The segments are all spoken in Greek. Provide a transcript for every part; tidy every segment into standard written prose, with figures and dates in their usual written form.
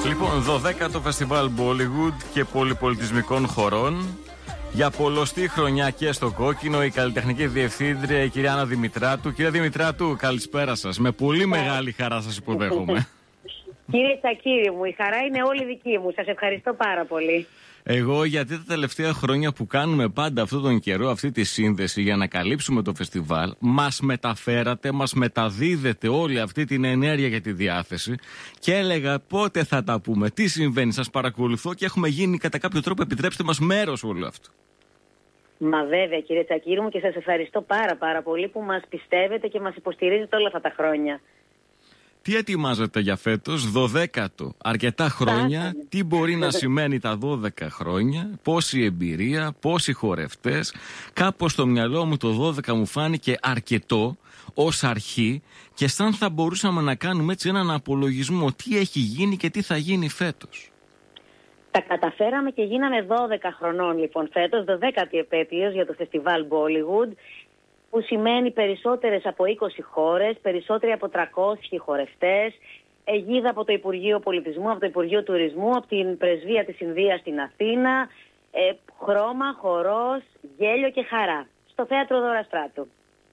Λοιπόν, 12ο Φεστιβάλ Bollywood και πολυπολιτισμικών χωρών. Για πολλωστή χρονιά και στο κόκκινο, η καλλιτεχνική διευθύντρια, η κυρία Άννα Δημητράτου. Κυρία Δημητράτου, καλησπέρα σας. Με πολύ μεγάλη χαρά σας υποδέχομαι. Κύριε Τσακίρη μου, η χαρά είναι όλη δική μου. Σας ευχαριστώ πάρα πολύ. Εγώ, γιατί τα τελευταία χρόνια που κάνουμε πάντα αυτόν τον καιρό, αυτή τη σύνδεση για να καλύψουμε το φεστιβάλ, μας μεταφέρατε, μας μεταδίδετε όλη αυτή την ενέργεια για τη διάθεση και έλεγα πότε θα τα πούμε, τι συμβαίνει, σας παρακολουθώ και έχουμε γίνει κατά κάποιο τρόπο, επιτρέψτε μας, μέρος όλου αυτού. Μα βέβαια, κύριε Τσακίρη μου, και σας ευχαριστώ πάρα πολύ που μας πιστεύετε και μας υποστηρίζετε όλα αυτά τα χρόνια. Τι ετοιμάζετε για φέτος, 12ο, αρκετά χρόνια, τι μπορεί να σημαίνει τα 12 χρόνια, πόση εμπειρία, πόσοι χορευτές. Κάπως στο μυαλό μου το 12 μου φάνηκε αρκετό ως αρχή και σαν θα μπορούσαμε να κάνουμε έτσι έναν απολογισμό τι έχει γίνει και τι θα γίνει φέτος. Τα καταφέραμε και γίναμε 12 χρονών λοιπόν φέτος, 12η επέτειος για το φεστιβάλ Bollywood, που σημαίνει περισσότερες από 20 χώρες, περισσότεροι από 300 χορευτές, αιγίδα από το Υπουργείο Πολιτισμού, από το Υπουργείο Τουρισμού, από την Πρεσβεία της Ινδίας στην Αθήνα, χρώμα, χορός, γέλιο και χαρά, στο Θέατρο Δώρα Στράτου.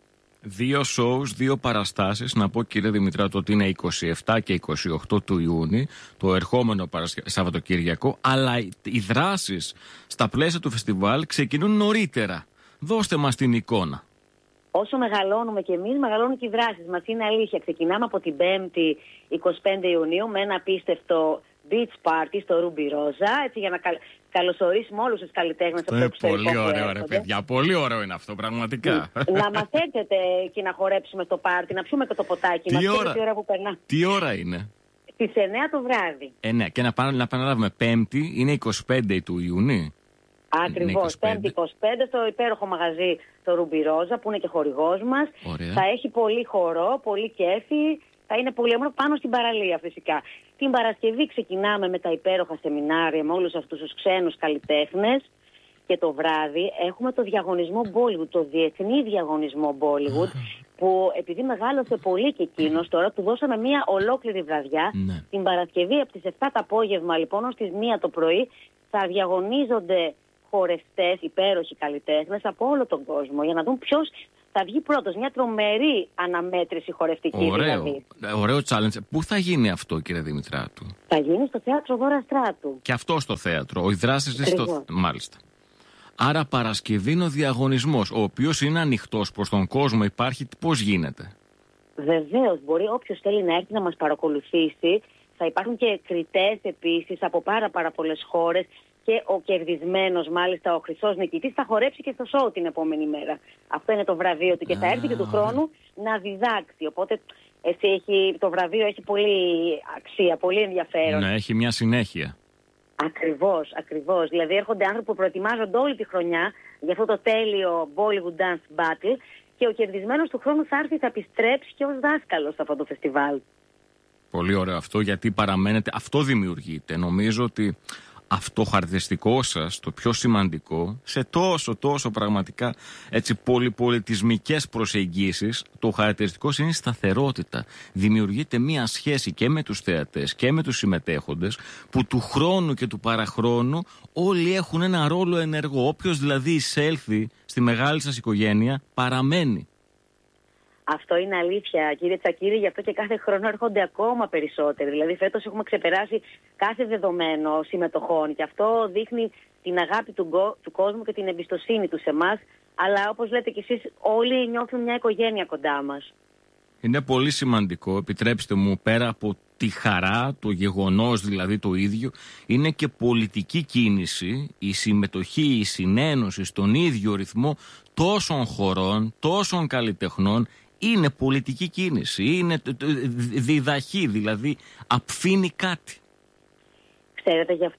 2 shows, 2 παραστάσεις. Να πω, κύριε Δημητράτου, ότι είναι 27 και 28 του Ιούνιου, το ερχόμενο Σαββατοκύριακο, αλλά οι δράσεις στα πλαίσια του φεστιβάλ ξεκινούν νωρίτερα. Δώστε μας την εικόνα. Όσο μεγαλώνουμε και εμείς, μεγαλώνουν και οι δράσεις μας. Είναι αλήθεια. Ξεκινάμε από την 5η 25 Ιουνίου με ένα απίστευτο beach party στο Ρούμπι Ρόζα, έτσι, για να καλωσορίσουμε όλους τους καλλιτέχνες από το εξωτερικό. Πολύ ωραίο, ρε παιδιά. Πολύ ωραίο είναι αυτό, πραγματικά. Να μας έρθετε και να χορέψουμε στο πάρτι, να πιούμε και το ποτάκι μας. Τι ώρα που περνά. Τι ώρα είναι? Στις 9 το βράδυ. Ναι, και να επαναλάβουμε, 5η είναι 25 του Ιουνίου. Ακριβώς, 5η 25 στο υπέροχο μαγαζί το Ρούμπι Ρόζα, που είναι και χορηγός μας. Ωραία. Θα έχει πολύ χορό, πολύ κέφι. Θα είναι πολύ όμορφο πάνω στην παραλία φυσικά. Την Παρασκευή ξεκινάμε με τα υπέροχα σεμινάρια με όλους αυτούς τους ξένους καλλιτέχνες. Και το βράδυ έχουμε το διαγωνισμό Bollywood, το διεθνή διαγωνισμό Bollywood, που επειδή μεγάλωσε πολύ και εκείνος, τώρα του δώσαμε μια ολόκληρη βραδιά. Ναι. Την Παρασκευή από τις 7 το απόγευμα λοιπόν ως τις 1 το πρωί θα διαγωνίζονται χορευτές, υπέροχοι καλλιτέχνες από όλο τον κόσμο, για να δουν ποιος θα βγει πρώτος. Μια τρομερή αναμέτρηση χορευτική. Δηλαδή. Ωραίο challenge. Πού θα γίνει αυτό, κύριε Δημητράτου? Θα γίνει στο Θέατρο Δώρα Στράτου. Και αυτό στο θέατρο. Οι δράσεις είναι στο. Μάλιστα. Άρα Παρασκευή είναι ο διαγωνισμός, ο οποίος είναι ανοιχτός προς τον κόσμο. Υπάρχει. Πώς γίνεται? Βεβαίως, μπορεί όποιος θέλει να έρθει να μας παρακολουθήσει. Θα υπάρχουν και κριτές επίσης από πάρα πολλές χώρες. Και ο κερδισμένος, μάλιστα ο χρυσός νικητής, θα χορέψει και στο σόου την επόμενη μέρα. Αυτό είναι το βραβείο του και θα έρθει και του χρόνου να διδάξει. Οπότε το βραβείο έχει πολύ αξία, πολύ ενδιαφέρον. Ναι, έχει μια συνέχεια. Ακριβώς. Δηλαδή έρχονται άνθρωποι που προετοιμάζονται όλη τη χρονιά για αυτό το τέλειο Bollywood Dance Battle και ο κερδισμένος του χρόνου θα έρθει, θα επιστρέψει και ως δάσκαλος σε αυτό το φεστιβάλ. Πολύ ωραίο αυτό, γιατί παραμένετε, αυτό δημιουργείται. Νομίζω ότι αυτό χαρακτηριστικό σας, το πιο σημαντικό, σε τόσο πραγματικά έτσι πολυπολιτισμικές προσεγγίσεις, το χαρακτηριστικό είναι η σταθερότητα. Δημιουργείται μία σχέση και με τους θεατές και με τους συμμετέχοντες, που του χρόνου και του παραχρόνου όλοι έχουν ένα ρόλο ενεργό. Όποιος δηλαδή εισέλθει στη μεγάλη σας οικογένεια παραμένει. Αυτό είναι αλήθεια, κύριε Τσακίρη, γι' αυτό και κάθε χρόνο έρχονται ακόμα περισσότεροι. Δηλαδή φέτος έχουμε ξεπεράσει κάθε δεδομένο συμμετοχών και αυτό δείχνει την αγάπη του κόσμου και την εμπιστοσύνη του σε εμάς. Αλλά όπως λέτε κι εσείς, όλοι νιώθουν μια οικογένεια κοντά μας. Είναι πολύ σημαντικό, επιτρέψτε μου, πέρα από τη χαρά, το γεγονός δηλαδή το ίδιο, είναι και πολιτική κίνηση, η συμμετοχή, η συνένωση στον ίδιο ρυθμό τόσων χωρών, τόσων καλλιτεχνών. Είναι πολιτική κίνηση, είναι διδαχή, δηλαδή απφύνει κάτι. Ξέρετε, γι'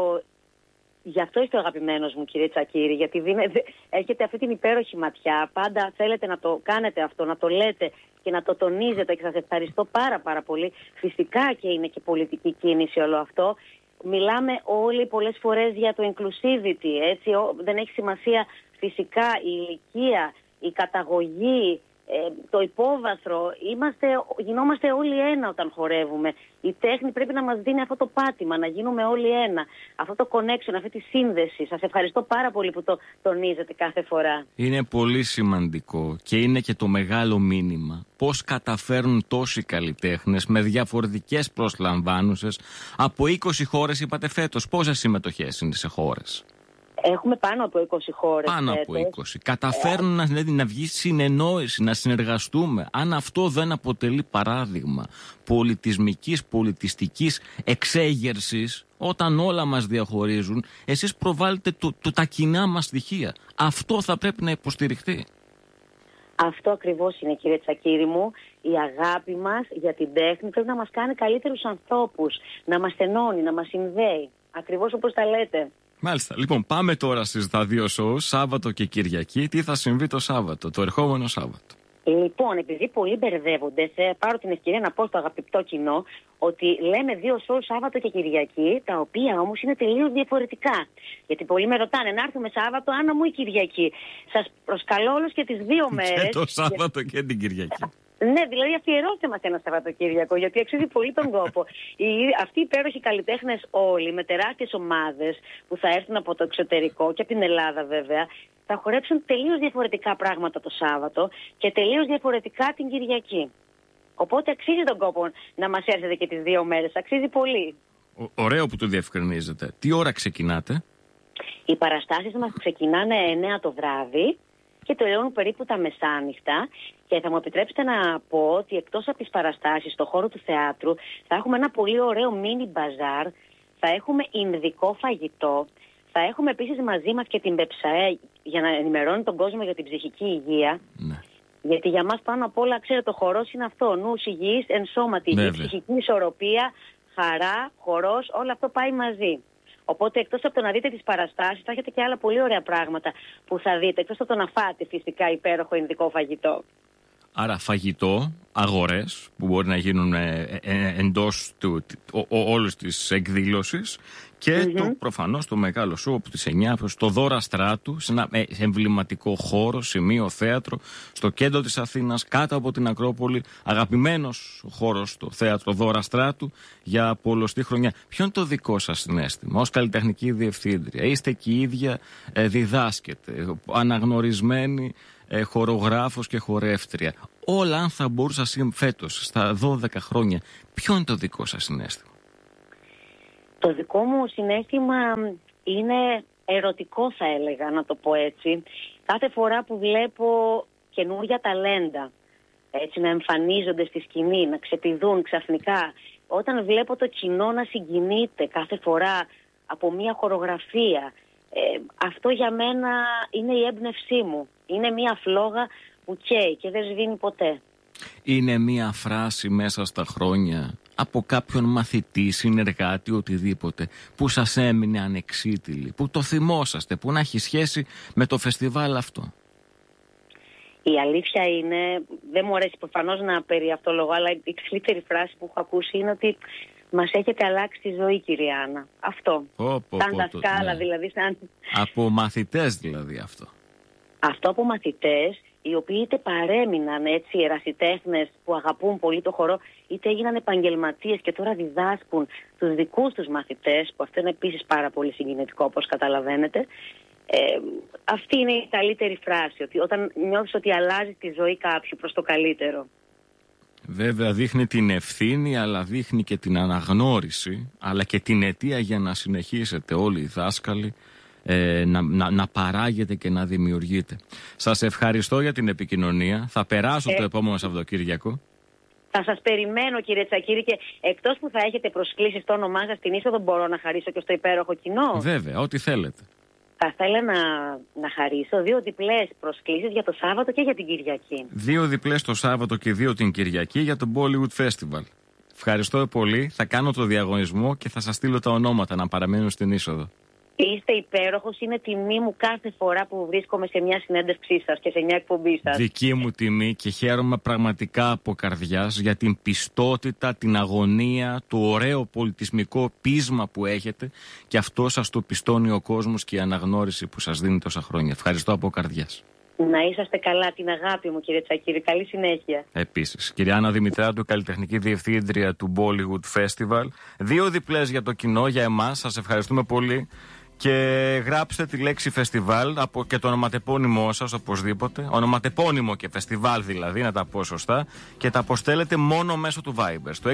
αυτό είστε ο αγαπημένος μου, κύριε Τσακίρη, γιατί έχετε αυτή την υπέροχη ματιά. Πάντα θέλετε να το κάνετε αυτό, να το λέτε και να το τονίζετε και σας ευχαριστώ πάρα πολύ. Φυσικά και είναι και πολιτική κίνηση όλο αυτό. Μιλάμε όλοι πολλές φορές για το inclusivity, έτσι, δεν έχει σημασία φυσικά η ηλικία, η καταγωγή, το υπόβαθρο. Γινόμαστε όλοι ένα όταν χορεύουμε. Η τέχνη πρέπει να μας δίνει αυτό το πάτημα, να γίνουμε όλοι ένα. Αυτό το connection, αυτή τη σύνδεση. Σας ευχαριστώ πάρα πολύ που το τονίζετε κάθε φορά. Είναι πολύ σημαντικό και είναι και το μεγάλο μήνυμα. Πώς καταφέρνουν τόσοι καλλιτέχνες με διαφορετικές προσλαμβάνουσες από 20 χώρες, είπατε φέτος. Πόσες συμμετοχές είναι σε χώρες? Έχουμε πάνω από 20 χώρες. Πάνω από 20. Καταφέρνουν να βγει συνεννόηση, να συνεργαστούμε. Αν αυτό δεν αποτελεί παράδειγμα πολιτισμικής, πολιτιστικής εξέγερσης, όταν όλα μας διαχωρίζουν, εσείς προβάλλετε τα κοινά μας στοιχεία. Αυτό θα πρέπει να υποστηριχτεί. Αυτό ακριβώς είναι, κύριε Τσακίρη μου. Η αγάπη μας για την τέχνη πρέπει να μας κάνει καλύτερους ανθρώπους, να μας ενώνει, να μας συνδέει. Ακριβώς όπως τα λέτε. Μάλιστα. Λοιπόν, πάμε τώρα στις τα δύο shows, Σάββατο και Κυριακή. Τι θα συμβεί το Σάββατο, το ερχόμενο Σάββατο? Λοιπόν, επειδή πολλοί μπερδεύονται, θα πάρω την ευκαιρία να πω στο αγαπητό κοινό ότι λέμε δύο shows Σάββατο και Κυριακή, τα οποία όμως είναι τελείως διαφορετικά. Γιατί πολλοί με ρωτάνε να έρθουμε Σάββατο, Άννα μου, ή Κυριακή. Σας προσκαλώ όλους και τις δύο μέρες. Και το Σάββατο και την Κυριακή. Ναι, δηλαδή αφιερώστε μας ένα Σαββατοκύριακο, γιατί αξίζει πολύ τον κόπο. Αυτοί οι υπέροχοι καλλιτέχνες όλοι, με τεράστιες ομάδες που θα έρθουν από το εξωτερικό και από την Ελλάδα βέβαια, θα χορέψουν τελείως διαφορετικά πράγματα το Σάββατο και τελείως διαφορετικά την Κυριακή. Οπότε αξίζει τον κόπο να μας έρθετε και τις δύο μέρες. Αξίζει πολύ. Ωραίο που το διευκρινίζετε. Τι ώρα ξεκινάτε? Οι παραστάσεις μας ξεκινάνε 9 το βράδυ και τελειώνουν περίπου τα μεσάνυχτα. Και θα μου επιτρέψετε να πω ότι εκτός από τις παραστάσεις στο χώρο του θεάτρου θα έχουμε ένα πολύ ωραίο μίνι μπαζάρ, θα έχουμε ινδικό φαγητό, θα έχουμε επίσης μαζί μας και την Πεψαέ για να ενημερώνει τον κόσμο για την ψυχική υγεία. Ναι. Γιατί για μας πάνω απ' όλα, ξέρετε, το χορός είναι αυτό, νους υγιής, ενσώματη υγιή, ψυχική ισορροπία, χαρά, χορός, όλο αυτό πάει μαζί. Οπότε εκτός από το να δείτε τις παραστάσεις θα έχετε και άλλα πολύ ωραία πράγματα που θα δείτε, εκτός από το να φάτε φυσικά υπέροχο ινδικό φαγητό. Άρα φαγητό, αγορές που μπορεί να γίνουν εντός όλης της εκδήλωσης και προφανώς το μεγάλο σοου από τις 9 στο Δώρα Στράτου, σε ένα εμβληματικό χώρο, σημείο θέατρο, στο κέντρο της Αθήνας, κάτω από την Ακρόπολη, αγαπημένος χώρος στο θέατρο Δώρα Στράτου για πολλωστή χρονιά. Ποιο είναι το δικό σας συναίσθημα ως καλλιτεχνική διευθύντρια? Είστε και η ίδια διδάσκετε, αναγνωρισμένη χορογράφος και χορεύτρια. Όλα, αν θα μπορούσα φέτος, στα 12 χρόνια, ποιο είναι το δικό σας συναίσθημα? Το δικό μου συναίσθημα είναι ερωτικό, θα έλεγα, να το πω έτσι. Κάθε φορά που βλέπω καινούργια ταλέντα έτσι να εμφανίζονται στη σκηνή, να ξεπηδούν ξαφνικά, όταν βλέπω το κοινό να συγκινείται κάθε φορά από μια χορογραφία, αυτό για μένα είναι η έμπνευσή μου. Είναι μια φλόγα που καίει και δεν σβήνει ποτέ. Είναι μια φράση μέσα στα χρόνια από κάποιον μαθητή, συνεργάτη, οτιδήποτε, που σας έμεινε ανεξίτηλη, που το θυμόσαστε, που να έχει σχέση με το φεστιβάλ αυτό? Η αλήθεια είναι, δεν μου αρέσει προφανώς να περιαυτολογώ, αλλά η καλύτερη φράση που έχω ακούσει είναι ότι μας έχετε αλλάξει τη ζωή, κυρία Άννα. Αυτό. Σαν δασκάλα, ναι. Δηλαδή. Από μαθητές δηλαδή αυτό. Αυτό από μαθητές, οι οποίοι είτε παρέμειναν έτσι ερασιτέχνες που αγαπούν πολύ το χορό, είτε έγιναν επαγγελματίες και τώρα διδάσκουν τους δικούς τους μαθητές, που αυτό είναι επίσης πάρα πολύ συγκινητικό, όπως καταλαβαίνετε. Αυτή είναι η καλύτερη φράση, ότι όταν νιώθεις ότι αλλάζει τη ζωή κάποιου προς το καλύτερο. Βέβαια δείχνει την ευθύνη, αλλά δείχνει και την αναγνώριση, αλλά και την αιτία για να συνεχίσετε όλοι οι δάσκαλοι να παράγετε και να δημιουργείτε. Σας ευχαριστώ για την επικοινωνία. Θα περάσω το επόμενο Σαββατοκύριακο. Θα σας περιμένω, κύριε Τσακίρη, και εκτός που θα έχετε προσκλήσεις στο όνομά σας στην είσοδο, μπορώ να χαρίσω και στο υπέροχο κοινό? Βέβαια, ό,τι θέλετε. Θα ήθελα να χαρίσω 2 διπλές προσκλήσεις για το Σάββατο και για την Κυριακή. 2 διπλές το Σάββατο και 2 την Κυριακή για το Bollywood Festival. Ευχαριστώ πολύ. Θα κάνω το διαγωνισμό και θα σας στείλω τα ονόματα να παραμείνουν στην είσοδο. Είστε υπέροχος. Είναι τιμή μου κάθε φορά που βρίσκομαι σε μια συνέντευξή σας και σε μια εκπομπή σας. Δική μου τιμή και χαίρομαι πραγματικά από καρδιάς για την πιστότητα, την αγωνία, το ωραίο πολιτισμικό πείσμα που έχετε και αυτό σας το πιστώνει ο κόσμος και η αναγνώριση που σας δίνει τόσα χρόνια. Ευχαριστώ από καρδιάς. Να είσαστε καλά, την αγάπη μου κύριε Τσακίρη. Καλή συνέχεια. Επίσης, κυρία Άννα Δημητράτου, καλλιτεχνική διευθύντρια του Bollywood Festival. 2 διπλές για το κοινό, για εμάς. Σας ευχαριστούμε πολύ. Και γράψτε τη λέξη φεστιβάλ και το ονοματεπώνυμό σας οπωσδήποτε. Ονοματεπώνυμο και φεστιβάλ δηλαδή, να τα πω σωστά. Και τα αποστέλλετε μόνο μέσω του Viber. Στο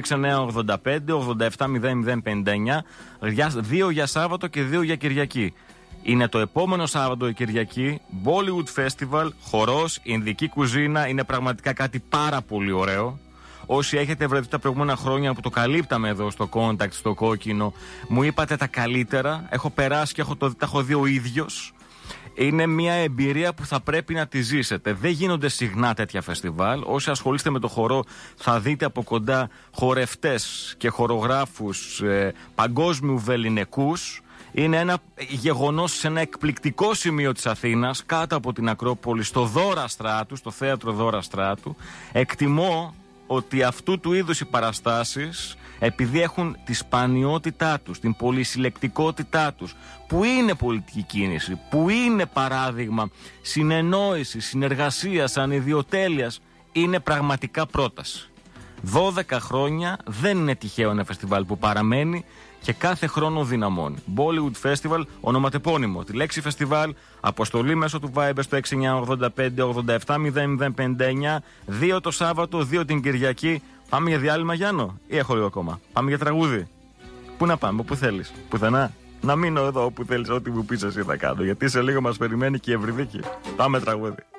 6985-870059. 2 για Σάββατο και 2 για Κυριακή. Είναι το επόμενο Σάββατο η Κυριακή. Bollywood Festival, χορός, ινδική κουζίνα. Είναι πραγματικά κάτι πάρα πολύ ωραίο. Όσοι έχετε βρεθεί τα προηγούμενα χρόνια που το καλύπταμε εδώ στο Contact, στο Κόκκινο, μου είπατε τα καλύτερα. Έχω περάσει και τα έχω δει ο ίδιος. Είναι μια εμπειρία που θα πρέπει να τη ζήσετε. Δεν γίνονται συχνά τέτοια φεστιβάλ. Όσοι ασχολείστε με το χορό, θα δείτε από κοντά χορευτές και χορογράφους παγκόσμιου βεληνικούς. Είναι ένα γεγονός σε ένα εκπληκτικό σημείο της Αθήνας, κάτω από την Ακρόπολη, στο Δώρα Στράτου, στο θέατρο Δώρα Στράτου. Εκτιμώ ότι αυτού του είδους οι παραστάσεις, επειδή έχουν τη σπανιότητά τους, την πολυσυλλεκτικότητά τους, που είναι πολιτική κίνηση, που είναι παράδειγμα συνεννόησης, συνεργασίας, ανιδιοτέλειας, είναι πραγματικά πρόταση. 12 χρόνια δεν είναι τυχαίο ένα φεστιβάλ που παραμένει και κάθε χρόνο δυναμώνει. Bollywood Festival, ονοματεπώνυμο. Τη λέξη φεστιβάλ, αποστολή μέσω του Viber στο 6985-870059. 2 το Σάββατο, 2 την Κυριακή. Πάμε για διάλειμμα, Γιάννο, ή έχω λίγο ακόμα? Πάμε για τραγούδι. Πού να πάμε, όπου θέλεις? Πουθενά? Να μείνω εδώ όπου θέλεις, ό,τι μου πεις εσύ θα κάνω. Γιατί σε λίγο μας περιμένει και η Ευρυδίκη. Πάμε τραγούδι.